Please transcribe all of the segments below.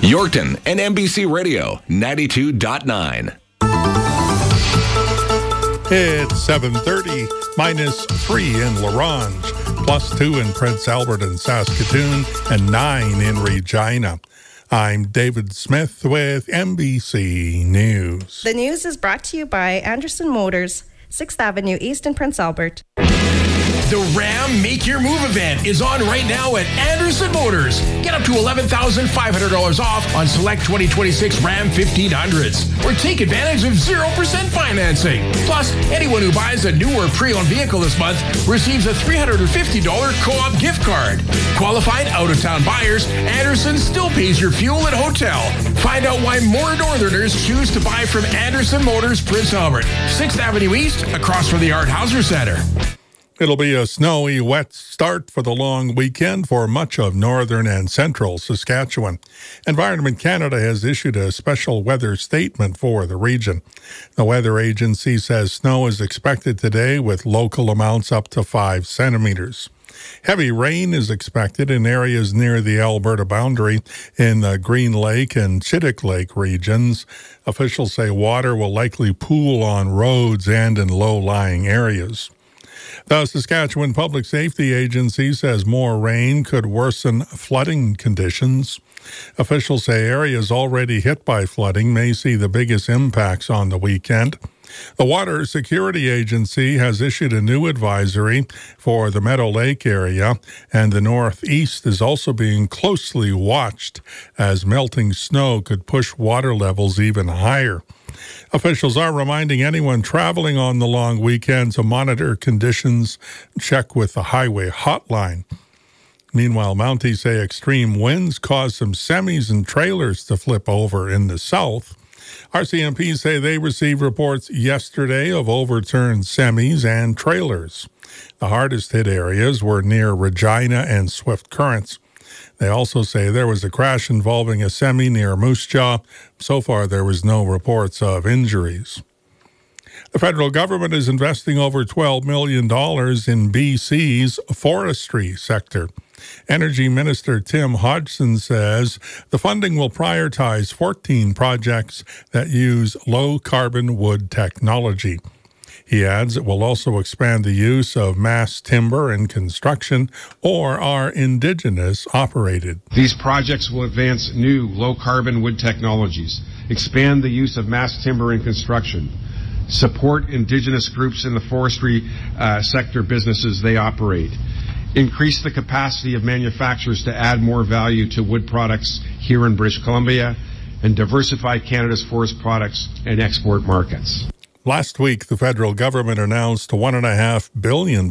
Yorkton and MBC Radio 92.9. It's 7:30, -3 in La Ronge, +2 in Prince Albert and Saskatoon, and 9 in Regina. I'm David Smith with MBC News. The news is brought to you by Anderson Motors, 6th Avenue East in Prince Albert. The Ram Make Your Move event is on right now at Anderson Motors. Get up to $11,500 off on select 2026 Ram 1500s. Or take advantage of 0% financing. Plus, anyone who buys a new or pre-owned vehicle this month receives a $350 co-op gift card. Qualified out-of-town buyers, Anderson still pays your fuel and hotel. Find out why more Northerners choose to buy from Anderson Motors, Prince Albert. 6th Avenue East, across from the Art Hauser Center. It'll be a snowy, wet start for the long weekend for much of northern and central Saskatchewan. Environment Canada has issued a special weather statement for the region. The weather agency says snow is expected today with local amounts up to 5 centimeters. Heavy rain is expected in areas near the Alberta boundary in the Green Lake and Chittick Lake regions. Officials say water will likely pool on roads and in low-lying areas. The Saskatchewan Public Safety Agency says more rain could worsen flooding conditions. Officials say areas already hit by flooding may see the biggest impacts on the weekend. The Water Security Agency has issued a new advisory for the Meadow Lake area, and the Northeast is also being closely watched as melting snow could push water levels even higher. Officials are reminding anyone traveling on the long weekend to monitor conditions, check with the highway hotline. Meanwhile, Mounties say extreme winds caused some semis and trailers to flip over in the south. RCMP say they received reports yesterday of overturned semis and trailers. The hardest hit areas were near Regina and Swift Currents. They also say there was a crash involving a semi near Moose Jaw. So far, there was no reports of injuries. The federal government is investing over $12 million in BC's forestry sector. Energy Minister Tim Hodgson says the funding will prioritize 14 projects that use low-carbon wood technology. He adds it will also expand the use of mass timber in construction or are Indigenous operated. These projects will advance new low-carbon wood technologies, expand the use of mass timber in construction, support Indigenous groups in the forestry sector businesses they operate, increase the capacity of manufacturers to add more value to wood products here in British Columbia, and diversify Canada's forest products and export markets. Last week, the federal government announced $1.5 billion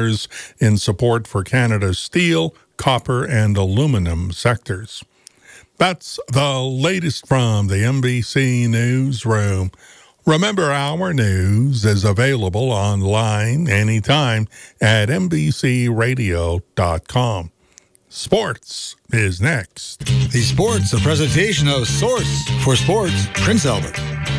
in support for Canada's steel, copper, and aluminum sectors. That's the latest from the MBC Newsroom. Remember, our news is available online anytime at mbcradio.com. Sports is next. The Sports, a presentation of Source for Sports, Prince Albert.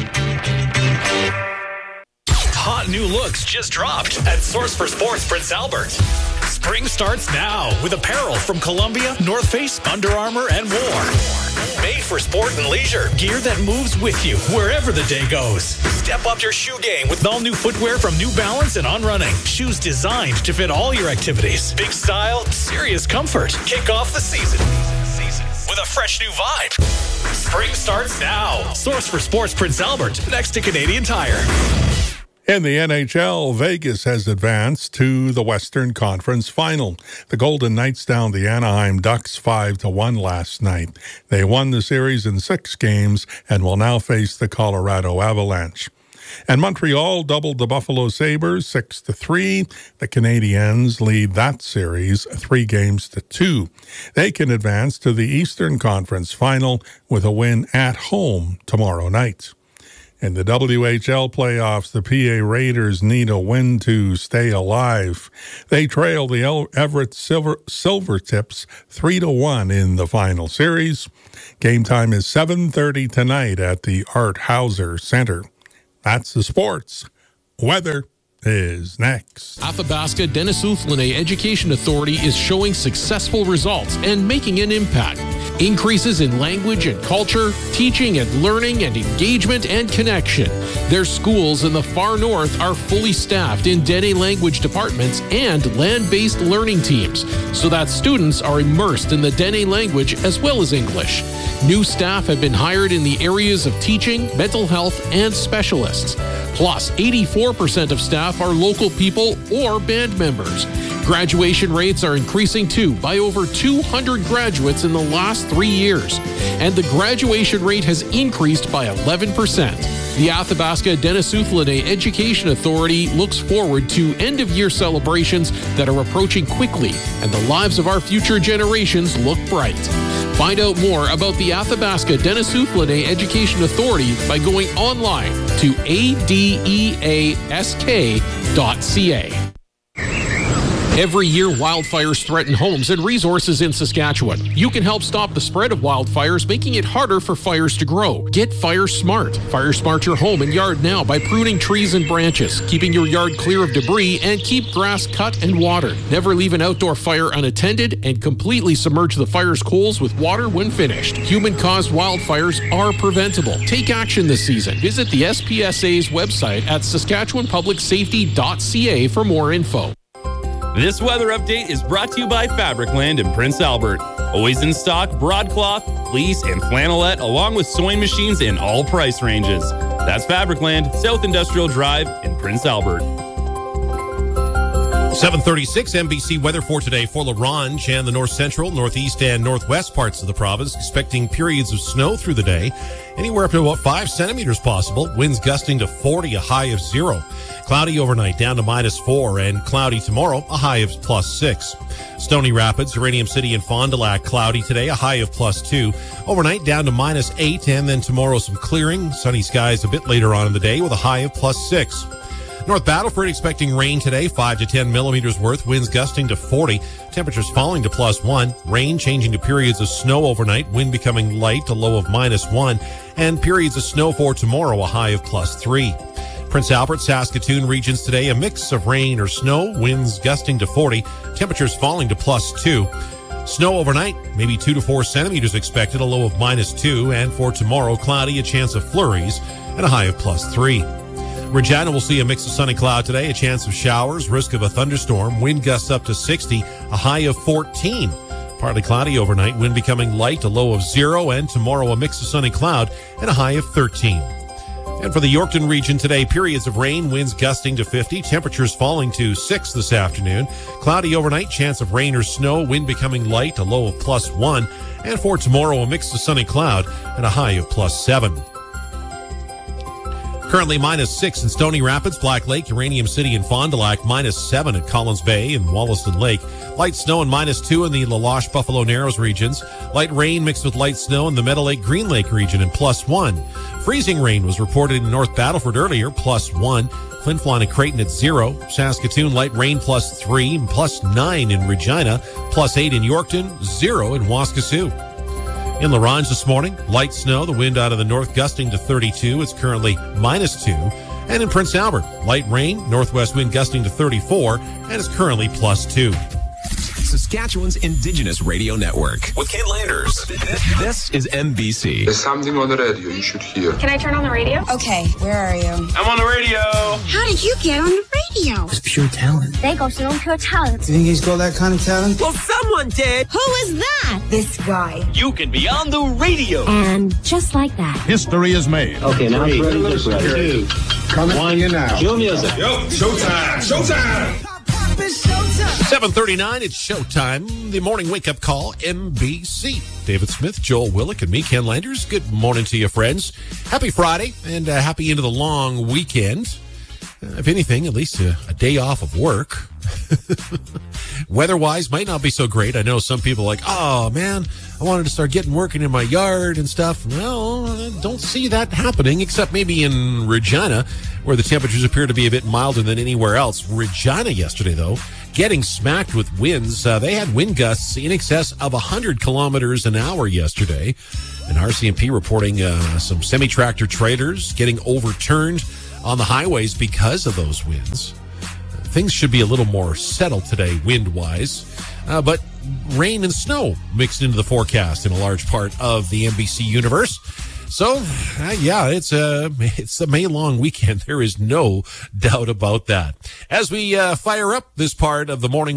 Hot new looks just dropped at Source for Sports Prince Albert. Spring starts now with apparel from Columbia, North Face, Under Armour, and more. Made for sport and leisure. Gear that moves with you wherever the day goes. Step up your shoe game with all new footwear from New Balance and On Running. Shoes designed to fit all your activities. Big style, serious comfort. Kick off the season with a fresh new vibe. Spring starts now. Source for Sports Prince Albert, next to Canadian Tire. In the NHL, Vegas has advanced to the Western Conference Final. The Golden Knights downed the Anaheim Ducks 5-1 last night. They won the series in 6 games and will now face the Colorado Avalanche. And Montreal doubled the Buffalo Sabres 6-3. The Canadiens lead that series 3-2. They can advance to the Eastern Conference Final with a win at home tomorrow night. In the WHL playoffs, the PA Raiders need a win to stay alive. They trail the Everett Silvertips 3-1 in the final series. Game time is 7:30 tonight at the Art Hauser Center. That's the sports. Weather is next. Athabasca Dennis Outhlene Education Authority is showing successful results and making an impact. Increases in language and culture, teaching and learning and engagement and connection. Their schools in the far north are fully staffed in Dene language departments and land-based learning teams, so that students are immersed in the Dene language as well as English. New staff have been hired in the areas of teaching, mental health, and specialists. Plus, 84% of staff are local people or band members. Graduation rates are increasing too, by over 200 graduates in the last 3 years. And the graduation rate has increased by 11%. The Athabasca Denisuthlene Education Authority looks forward to end-of-year celebrations that are approaching quickly, and the lives of our future generations look bright. Find out more about the Athabasca Denisuthlene Education Authority by going online to adeask.ca. Every year, wildfires threaten homes and resources in Saskatchewan. You can help stop the spread of wildfires, making it harder for fires to grow. Get Fire Smart. Fire Smart your home and yard now by pruning trees and branches, keeping your yard clear of debris, and keep grass cut and watered. Never leave an outdoor fire unattended, and completely submerge the fire's coals with water when finished. Human-caused wildfires are preventable. Take action this season. Visit the SPSA's website at saskatchewanpublicsafety.ca for more info. This weather update is brought to you by Fabricland in Prince Albert. Always in stock, broadcloth, fleece, and flannelette, along with sewing machines in all price ranges. That's Fabricland, South Industrial Drive in Prince Albert. 7:36 NBC weather for today for La Ronge and the north central, northeast, and northwest parts of the province. Expecting periods of snow through the day, anywhere up to about 5 centimeters possible. Winds gusting to 40, a high of 0. Cloudy overnight down to -4, and cloudy tomorrow, a high of +6. Stony Rapids, Uranium City, and Fond du Lac, cloudy today, a high of +2. Overnight down to -8, and then tomorrow some clearing. Sunny skies a bit later on in the day with a high of +6. North Battleford expecting rain today, 5 to 10 millimeters worth. Winds gusting to 40. Temperatures falling to +1. Rain changing to periods of snow overnight. Wind becoming light, a low of -1. And periods of snow for tomorrow, a high of +3. Prince Albert, Saskatoon regions today, a mix of rain or snow. Winds gusting to 40. Temperatures falling to +2. Snow overnight, maybe 2 to 4 centimeters expected, a low of -2. And for tomorrow, cloudy, a chance of flurries, and a high of +3. Regina will see a mix of sun and cloud today, a chance of showers, risk of a thunderstorm, wind gusts up to 60, a high of 14. Partly cloudy overnight, wind becoming light, a low of 0, and tomorrow a mix of sun and cloud, and a high of 13. And for the Yorkton region today, periods of rain, winds gusting to 50, temperatures falling to 6 this afternoon. Cloudy overnight, chance of rain or snow, wind becoming light, a low of +1. And for tomorrow, a mix of sun and cloud, and a high of +7. Currently -6 in Stony Rapids, Black Lake, Uranium City, and Fond du Lac. -7 at Collins Bay and Wollaston Lake. Light snow and -2 in the La Loche, Buffalo Narrows regions. Light rain mixed with light snow in the Meadow Lake, Green Lake region, and +1. Freezing rain was reported in North Battleford earlier, +1. Flin Flon and Creighton at 0. Saskatoon, light rain +3, and +9 in Regina. +8 in Yorkton, 0 in Waskesiu. In La Ronge this morning, light snow, the wind out of the north gusting to 32. It's currently -2. And in Prince Albert, light rain, northwest wind gusting to 34, and it's currently +2. Saskatchewan's Indigenous Radio Network with Ken Landers. This is NBC. There's something on the radio you should hear. Can I turn on the radio? Okay, where are you? I'm on the radio. How did you get on the radio? It's pure talent. They go to pure talent. You think he's got that kind of talent? Well, someone did. Who is that? This guy. You can be on the radio. And just like that. History is made. Okay, now 3, 2, coming 1, now. Cue music. Yo, showtime! Showtime! 7:39, it's showtime. The morning wake-up call, NBC. David Smith, Joel Willick, and me, Ken Landers. Good morning to you, friends. Happy Friday, and happy into the long weekend. If anything, at least a day off of work. Weather-wise, might not be so great. I know some people are like, oh, man, I wanted to start getting working in my yard and stuff. Well, I don't see that happening, except maybe in Regina, where the temperatures appear to be a bit milder than anywhere else. Regina yesterday, though, getting smacked with winds. They had wind gusts in excess of 100 kilometers an hour yesterday. And RCMP reporting some semi-tractor trailers getting overturned on the highways because of those winds. Things should be a little more settled today, wind-wise. but rain and snow mixed into the forecast in a large part of the NBC universe. So, it's a May long weekend. There is no doubt about that. As we fire up this part of the morning